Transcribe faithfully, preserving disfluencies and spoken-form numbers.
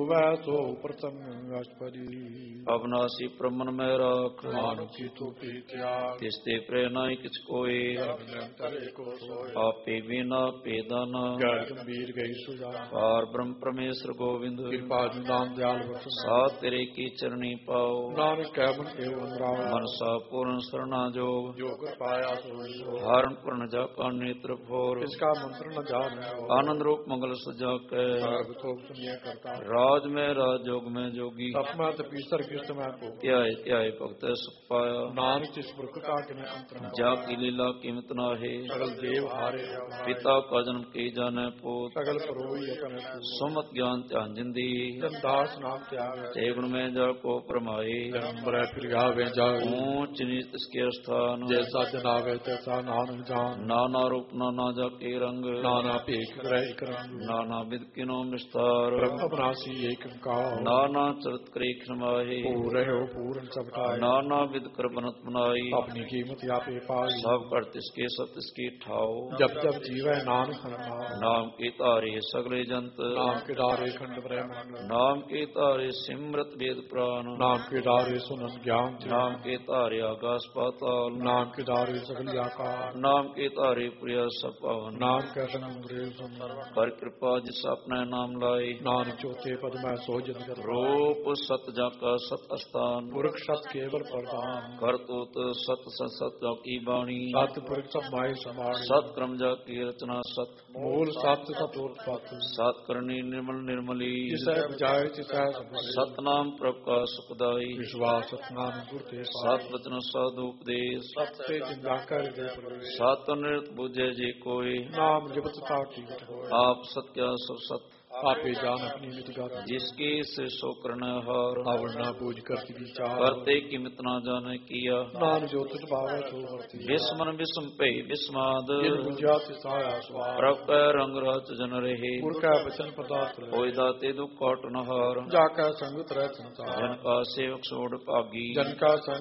ਵੈ ਸੋ ਪ੍ਰਤਮ ਅਸ਼ਪਦੀ ਅਬਨਾਸੀ ਪ੍ਰਮਨ ਮੈਂ ਰਾਖ ਮਾਨੁ ਕੀ ਤੂ ਪ੍ਰੀਤਿਆਗ ਤਿਸ ਤੇ ਪ੍ਰੈ ਨਾਇ ਕਿਛ ਕੋਇ ਨਿਰੰਤਰ ਏਕੋ ਸੋਇ ਆਪੇ ਬਿਨਾ ਭੇਦਨ ਗੈਰ ਗੰਭੀਰ ਗਈ ਸੁਜਾ ਪਾਰ ਬ੍ਰਹਮ ਪਰਮੇਸ਼ਰ ਗੋਬਿੰਦ ਕਿਰਪਾ ਨਿਦਾਨ ਦਿਆਲ ਬਖਸ਼ ਸਾ ਤੇਰੇ ਕੀ ਚਰਣੀ ਪਾਓ ਨਾਨਕ ਕੈ ਮਨ ਏਵ ਅੰਦਰਾਓ ਮਨਸਾ ਪੂਰਨ ਸਰਣਾ ਜੋਗ ਜੋ ਕਰ ਪਾਇਆ ਸੋਈ ਸੋ ਹਰਨ ਪੂਰਨ ਜਪਾ ਨੇਤਰ ਫੋਰ ਇਸ ਕਾ ਮੰਤਰ ਨ ਜਾਣੈ ਆਨੰਦ ਰੂਪ ਮੰਗਲ ਸਜਾ ਕੇ ਸਰਬ ਤੋਪ ਸੁਨਿਆ ਕਰਤਾ ਰਾਜ ਮੈਂ ਰਾਜ ਜੋਗ ਮੈਂ ਜੋਗੀ ਤਪਮਾ ਤਪੀਸਰ ਕਿਸ਼ਤ ਮੈਂ ਕੋ ਧਿਆਏ ਧਿਆਏ ਭਗਤ ਸੁਖ ਪਾਇਆ ਨਾਨਕ ਜਿਸ ਬੁਰਖ ਕਾ ਕਿਨੇ ਅੰਤਰ ਜਾ ਕੀ ਲੀਲਾ ਕੀਮਤ ਨਾਹੀ ਸਗਲ ਦੇਵ ਹਾਰੇ ਪਿਤਾ ਕਾ ਜਨਮ ਕੀ ਜਾਣੈ ਪੋਤ ਸਗਲ ਪਰੋਈ ਅਕਨ ਸੁਮਤ ਗਿਆਨ ਧਿਆਨ ਜਿੰਦੀ ਦਾਸ ਨਾਮ ਤਿਆਗ ਤੇ ਗੁਣ ਮੈਂ ਜਾ ਕੋ ਪਰਮਾਏ ਜਨਮ ਬਰੈ ਫਿਰ ਆਵੇ ਜਾਏ ਊਚ ਨੀਚ ਤਿਸਕੇ ਸਥਾਨ ਜੈਸਾ ਜਨ ਆਵੇ ਤੈਸਾ ਨਾਨਕ ਜਾਨ ਨਾਨਾ ਰੂਪ ਨਾਨਾ ਜਾ ਕੇ ਰੰਗ ਨਾਨਾ ਭੇਖ ਕਰੈ ਇਕ ਰੰਗ ਨਾਨਾ ਵਿਦ ਕਿਨੋ ਵਿਸਤਾਰ ਬ੍ਰਹਮ ਅਬਨਾਸੀ ਏਕ ਓੰਕਾਰ ਨਾਨਾ ਚਰਤ ਕਰੇ ਖਮਾਹੇ ਪੂਰ ਰਹਿਓ ਪੂਰਨ ਸਭ ਕਾਇ ਨਾਨਾ ਵਿਦ ਕਰ ਬਨਤ ਬਨਾਈ ਆਪਣੀ ਕੀਮਤ ਆਪੇ ਪਾਈ ਸਭ ਕਰ ਤਿਸਕੇ ਸਤ ਤਿਸਕੇ ਠਾਓ ਜਬ ਜਬ ਜੀਵੈ ਨਾਨਕ ਹਰਨਾ ਨਾਮ ਕੇ ਧਾਰੇ ਸਗਲੇ ਜੰਤ ਨਾਮ ਕੇ ਡਾਰੇ ਖੰਡ ਬ੍ਰਹਮੰਡ ਨਾਮ ਕੇ ਧਾਰੇ ਸਿਮਰਤ ਵੇਦ ਪ੍ਰਾਨ ਨਾਮ ਕੇ ਡਾਰੇ ਸੁਨਨ ਗਿਆਨ ਨਾਮ ਕੇ ਧਾਰੇ ਆਗਾਸ ਪਾਤਾਲ ਨਾਮ ਕੇ ਡਾਰੇ ਸਗਲ ਆਕਾਰ ਨਾਮ ਕੇ ਧਾਰੇ ਪ੍ਰਿਆ ਸਭ ਭਵਨ ਨਾਮ ਕੈ ਸੰਗ ਰੇ ਸੁੰਦਰ ਕਰ ਕਿਰਪਾ ਜਿਸ ਆਪਣਾ ਨਾਮ ਲਾਏ ਨਾਨਕ ਚੋਥੇ ਪਦ ਮੈਂ ਸੋ ਜਨ ਕਰ ਰੂਪ ਸਤ ਜਾ ਕਾ ਸਤ ਅਸਥਾਨ ਪੁਰਖ ਸਤ ਕੇਵਲ ਪ੍ਰਦਾਨ ਕਰਤੂਤ ਸਤ ਸੰਸਤ ਜਾ ਕੀ ਬਾਣੀ ਸਤ ਪੁਰਖ ਸਭ ਮਾਇ ਸਮਾਣ ਸਤ ਕਰਮ ਜਾ ਕੀ ਰਚਨਾ ਸਤ ਮੂਲ ਸਤ ਸਤੁਰ ਸਤ ਸਤ ਕਰਨੀ ਨਿਰਮਲ ਨਿਰਮਲੀ ਜਿਸੈ ਬੁਝਾਏ ਤਿਸੈ ਸਭ ਸਤਨਾਮ ਪ੍ਰਭ ਕਾ ਸੁਖਦਾਈ ਵਿਸ਼ਵਾਸ ਸਤਨਾਮ ਗੁਰ ਤੇ ਸਤ ਬਚਨ ਸਾਧੂ ਉਪਦੇਸ਼ ਸਤ ਤੇ ਜਿੰਦਾ ਕਰ ਦੇ ਪ੍ਰਵੇਸ਼ ਸਤ ਨਿਰਤ ਬੁਝੇ ਜੇ ਕੋਈ ਨਾਮ ਜਪਤ ਤਾ ਕੀਟ ਹੋਏ ਆਪ ਸਤਿਆ ਸਭ ਸਤ ਆਪੇ ਜਾਨ ਆਪਣੀ ਮਿਤ ਗਾਤ ਜਿਸਕੇ ਸੇ ਸੋ ਕਰਨ ਹਾਰ ਆਵਣ ਨਾ ਬੂਝ ਕਰਤੀ ਵਿਚਾਰ ਕਰਤੇ ਕੀਮਤ ਨਾ ਜਾਣੇ ਕੀਆ ਨਾਮ ਜੋ ਤਿਸ ਭਾਵੈ ਸੋ ਵਰਤੀ ਬਿਸਮਨ ਬਿਸਮ ਭਈ ਬਿਸਮਾਦ ਜਿਨ ਬੁਝਿਆ ਤਿਸ ਆਇਆ ਸਵਾਰ ਪ੍ਰਭ ਕੈ ਰੰਗ ਰਚ ਜਨ ਰਹੇ ਗੁਰ ਕੈ ਬਚਨ ਪਦਾਰਥ ਲੈ ਹੋਇ ਦਾਤੇ ਦੁਖ ਕਾਟ ਨਹਾਰ ਜਾ ਕੈ ਸੰਗਤ ਰਹਿ ਸੰਸਾਰ ਜਨ ਕਾ ਸੇਵਕ ਸੋੜ ਭਾਗੀ ਜਨ ਕਾ ਸੰਗ